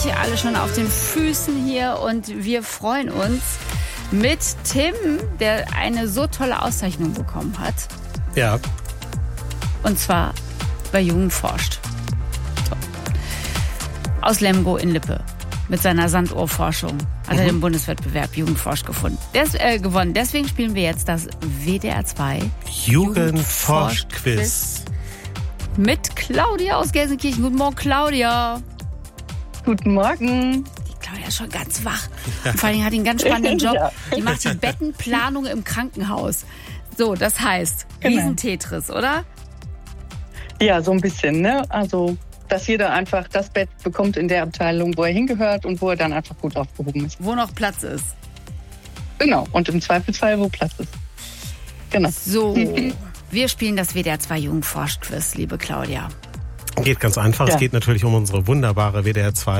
ihr alle schon auf den Füßen hier und wir freuen uns mit Tim, der eine so tolle Auszeichnung bekommen hat. Ja. Und zwar bei Jugend forscht. So. Aus Lemgo in Lippe. Mit seiner Sanduhrforschung hat er den Bundeswettbewerb Jugend forscht gewonnen. Deswegen spielen wir jetzt das WDR 2 Jugend forscht Quiz. Mit Claudia aus Gelsenkirchen. Guten Morgen, Claudia. Guten Morgen. Die Claudia ist schon ganz wach. Und vor allem hat die einen ganz spannenden Job. Ja. Die macht die Bettenplanung im Krankenhaus. So, das heißt, Genau. Riesen-Tetris, oder? Ja, so ein bisschen, ne? Also, dass jeder einfach das Bett bekommt in der Abteilung, wo er hingehört und wo er dann einfach gut aufgehoben ist. Wo noch Platz ist. Genau. Und im Zweifelsfall, wo Platz ist. Genau. So, wir spielen das WDR 2 Jugend forscht Quiz, liebe Claudia. Geht ganz einfach. Ja. Es geht natürlich um unsere wunderbare WDR 2